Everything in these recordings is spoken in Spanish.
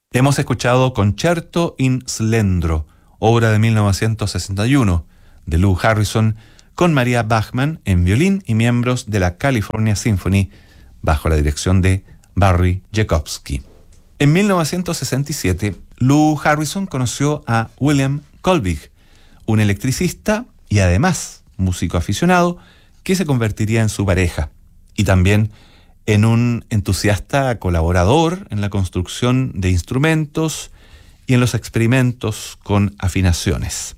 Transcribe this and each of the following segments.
Hemos escuchado Concerto in Slendro, obra de 1961, de Lou Harrison, con Maria Bachmann en violín y miembros de la California Symphony, bajo la dirección de Barry Jackowski. En 1967, Lou Harrison conoció a William Colvig, un electricista y además músico aficionado que se convertiría en su pareja, y también en un entusiasta colaborador en la construcción de instrumentos y en los experimentos con afinaciones.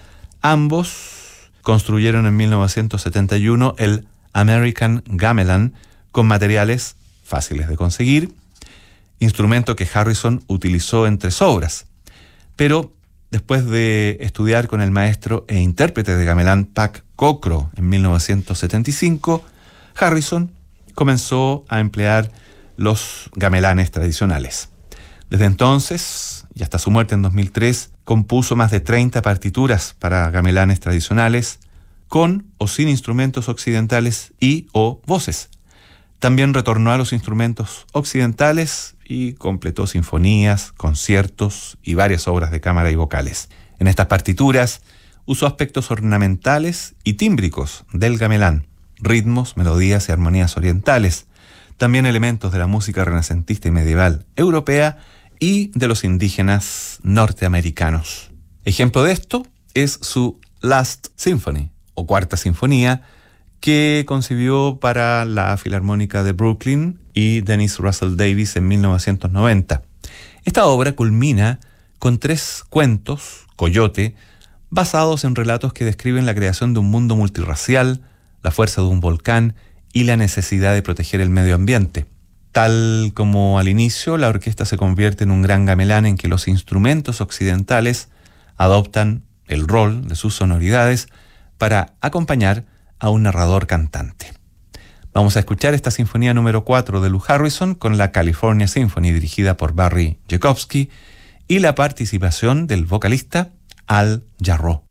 Ambos construyeron en 1971 el American Gamelan con materiales fáciles de conseguir, instrumento que Harrison utilizó en 3 obras. Pero después de estudiar con el maestro e intérprete de gamelán Pac Cocro en 1975, Harrison comenzó a emplear los gamelanes tradicionales. Desde entonces, y hasta su muerte en 2003, compuso más de 30 partituras para gamelanes tradicionales, con o sin instrumentos occidentales y o voces. También retornó a los instrumentos occidentales y completó sinfonías, conciertos y varias obras de cámara y vocales. En estas partituras usó aspectos ornamentales y tímbricos del gamelán, ritmos, melodías y armonías orientales, también elementos de la música renacentista y medieval europea y de los indígenas norteamericanos. Ejemplo de esto es su Last Symphony, o Cuarta Sinfonía, que concibió para la Filarmónica de Brooklyn y Dennis Russell Davies en 1990. Esta obra culmina con 3 cuentos, Coyote, basados en relatos que describen la creación de un mundo multirracial, la fuerza de un volcán y la necesidad de proteger el medio ambiente. Tal como al inicio, la orquesta se convierte en un gran gamelán en que los instrumentos occidentales adoptan el rol de sus sonoridades para acompañar a un narrador cantante. Vamos a escuchar esta sinfonía número 4 de Lou Harrison con la California Symphony dirigida por Barry Jackowski y la participación del vocalista Al Jarreau.